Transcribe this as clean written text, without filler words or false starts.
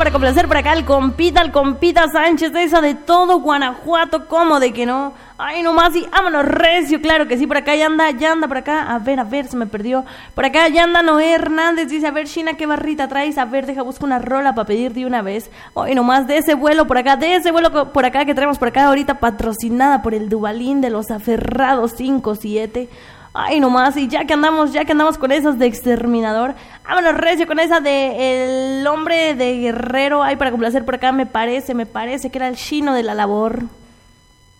para complacer por acá el compita Sánchez, esa de todo Guanajuato, ¿cómo de que no? Ay, nomás y vámonos recio, claro que sí, por acá ya anda por acá, a ver, se me perdió. Por acá ya anda Noé Hernández, dice, a ver, China, ¿qué barrita traes? A ver, deja, busco una rola para pedir de una vez. Ay, nomás de ese vuelo por acá que traemos por acá ahorita, patrocinada por el Dubalín de los Aferrados 5-7. Ay, nomás, y ya que andamos con esas de Exterminador, vámonos recio con esa de El Hombre de Guerrero. Ay, para complacer por acá, me parece que era el Chino de la Labor.